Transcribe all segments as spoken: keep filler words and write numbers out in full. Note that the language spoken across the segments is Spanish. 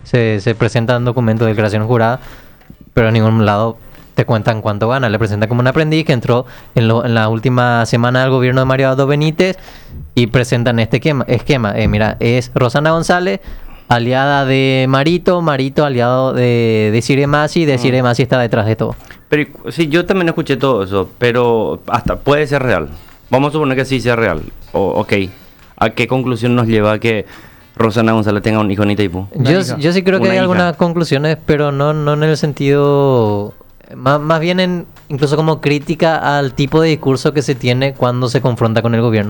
se, se presentan documentos de declaración jurada, pero en ningún lado te cuentan cuánto gana. Le presentan como un aprendiz que entró en, lo, en la última semana del gobierno de Mario Abdo Benítez y presentan este esquema. esquema. Eh, mira, es Rosana González, aliada de Marito, Marito aliado de, de Cire Masi, de Cire Masi está detrás de todo. Pero sí, yo también escuché todo eso, pero hasta puede ser real. Vamos a suponer que sí sea real. O, ok, ¿a qué conclusión nos lleva que Rosana González tenga un hijo en Itaipú? Yo, yo sí creo que hay hija. algunas conclusiones, pero no, no en el sentido... Más, más bien en, incluso como crítica al tipo de discurso que se tiene cuando se confronta con el gobierno.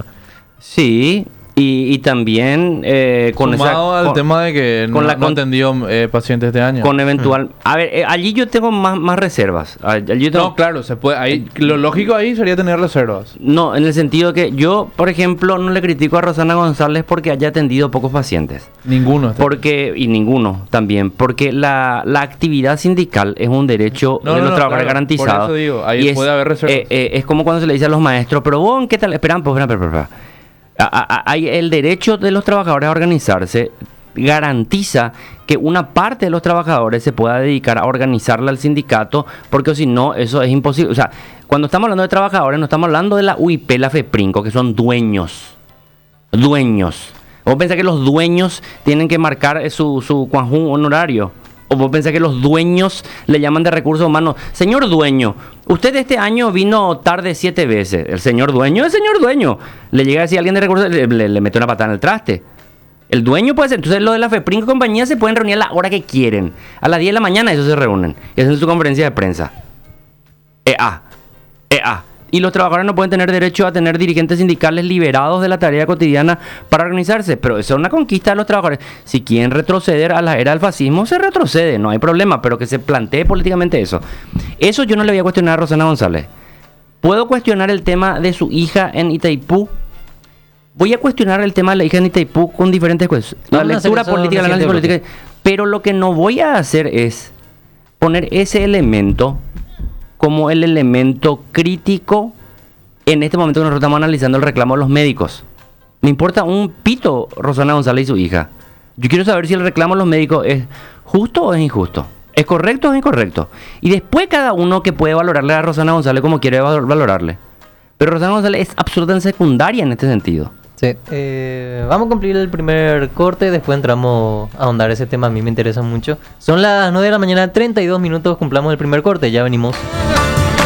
Sí, y, y también eh, con Sumado esa, al con, tema de que con no, la, no con, atendió eh, pacientes este año. Con eventual... Mm. A ver, eh, allí yo tengo más, más reservas. Allí yo tengo, no, claro, se puede. Ahí, lo lógico ahí sería tener reservas. No, en el sentido que yo, por ejemplo, no le critico a Rosana González porque haya atendido pocos pacientes. Ninguno. Porque Y ninguno también. Porque la, la actividad sindical es un derecho no, de no, los no, trabajadores claro, garantizado. Por eso digo, ahí y puede es, haber reservas. Eh, eh, es como cuando se le dice a los maestros, pero vos, ¿qué tal? Esperan, pues, espera, espera, espera. Hay el derecho de los trabajadores a organizarse garantiza que una parte de los trabajadores se pueda dedicar a organizarle al sindicato, porque si no, eso es imposible. O sea, cuando estamos hablando de trabajadores, no estamos hablando de la U I P, la FEPRINCO, que son dueños. Dueños. ¿Vos pensás que los dueños tienen que marcar su, su conjunto honorario? ¿O vos pensás que los dueños le llaman de recursos humanos? Señor dueño, usted este año vino tarde siete veces. El señor dueño es señor dueño. Le llega a decir a alguien de recursos, le, le, le mete una patada en el traste. El dueño puede ser. Entonces, lo de la FEPRINCO y compañía se pueden reunir a la hora que quieren. A las diez de la mañana, eso se reúnen. Y hacen su conferencia de prensa. E A. E A. Y los trabajadores no pueden tener derecho a tener dirigentes sindicales liberados de la tarea cotidiana para organizarse. Pero eso es una conquista de los trabajadores. Si quieren retroceder a la era del fascismo, se retrocede, no hay problema. Pero que se plantee políticamente eso. Eso yo no le voy a cuestionar a Rosana González. ¿Puedo cuestionar el tema de su hija en Itaipú? Voy a cuestionar el tema de la hija en Itaipú con diferentes cosas. La no, lectura no política, el análisis político. Pero lo que no voy a hacer es poner ese elemento como el elemento crítico en este momento que nosotros estamos analizando el reclamo de los médicos. Me importa un pito Rosana González y su hija. Yo quiero saber si el reclamo de los médicos es justo o es injusto. ¿Es correcto o es incorrecto? Y después cada uno que puede valorarle a Rosana González como quiere valorarle. Pero Rosana González es absolutamente secundaria en este sentido. Sí, eh, vamos a cumplir el primer corte, después entramos a ahondar ese tema, a mí me interesa mucho. Son las nueve de la mañana, treinta y dos minutos, cumplamos el primer corte, ya venimos.